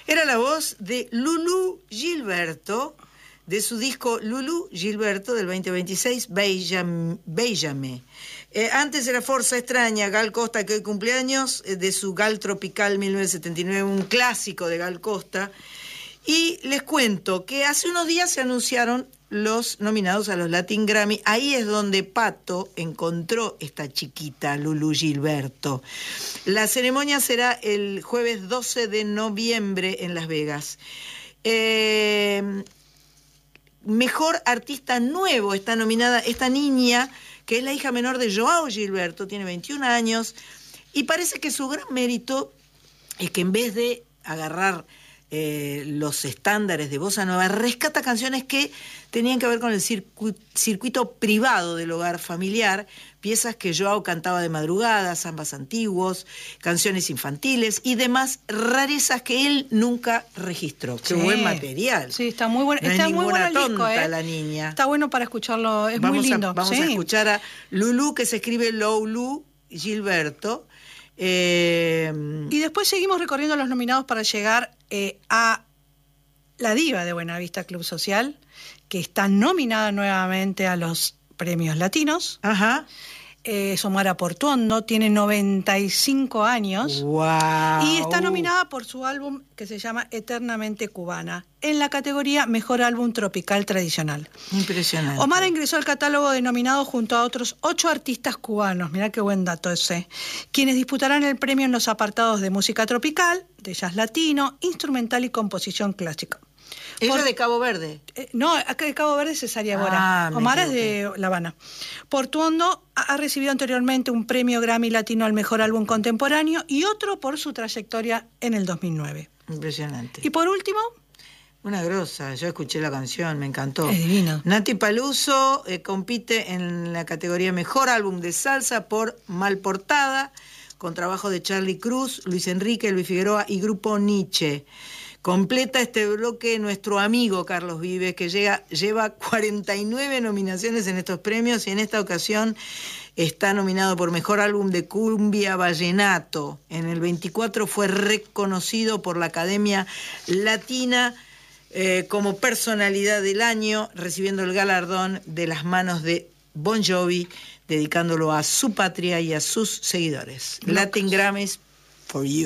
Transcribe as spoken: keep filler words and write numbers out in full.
Era la voz de Lulú Gilberto, de su disco Lulú Gilberto del veinte veintiséis, Béllame. Eh, antes era Forza Extraña, Gal Costa, que hoy cumpleaños, eh, de su Gal Tropical mil novecientos setenta y nueve, un clásico de Gal Costa. Y les cuento que hace unos días se anunciaron los nominados a los Latin Grammy. Ahí es donde Pato encontró esta chiquita, Lulú Gilberto. La ceremonia será el jueves doce de noviembre en Las Vegas. Eh... Mejor artista nuevo está nominada esta niña, que es la hija menor de Joao Gilberto, tiene veintiún años, y parece que su gran mérito es que en vez de agarrar eh, los estándares de bossa nova, rescata canciones que tenían que ver con el circu- circuito privado del hogar familiar, piezas que Joao cantaba de madrugada, zambas antiguos, canciones infantiles y demás rarezas que él nunca registró. Qué Sí. buen material. Sí, está muy bueno. No Está es muy bueno ninguna el disco, tonta ¿eh? la niña. Está bueno para escucharlo, es vamos muy lindo. A, vamos sí. a escuchar a Lulú, que se escribe Loulou Gilberto. Eh, y después seguimos recorriendo los nominados para llegar eh, a la diva de Buenavista Club Social, que está nominada nuevamente a los premios latinos. Ajá. Eh, Xiomara Portuondo, tiene noventa y cinco años. Wow. Y está nominada por su álbum que se llama Eternamente Cubana, en la categoría Mejor Álbum Tropical Tradicional. Impresionante. Omar ingresó al catálogo de nominados junto a otros ocho artistas cubanos, mirá qué buen dato ese, quienes disputarán el premio en los apartados de música tropical, de jazz latino, instrumental y composición clásica. ¿Ella Por, es de Cabo Verde? Eh, no, acá de Cabo Verde es Cesaria Bora. Ah, Omar es de La Habana. Portuondo ha, ha recibido anteriormente un premio Grammy Latino al Mejor Álbum Contemporáneo y otro por su trayectoria en el dos mil nueve. Impresionante. Y por último... Una grosa, yo escuché la canción, me encantó. Es divino. Nati Peluso eh, compite en la categoría Mejor Álbum de Salsa por Mal Portada, con trabajo de Charly Cruz, Luis Enrique, Luis Figueroa y Grupo Nietzsche. Completa este bloque nuestro amigo Carlos Vives, que llega, lleva cuarenta y nueve nominaciones en estos premios y en esta ocasión está nominado por Mejor Álbum de Cumbia Vallenato. En el veinticuatro fue reconocido por la Academia Latina eh, como personalidad del año, recibiendo el galardón de las manos de Bon Jovi, dedicándolo a su patria y a sus seguidores. Locos. Latin Grammys for you.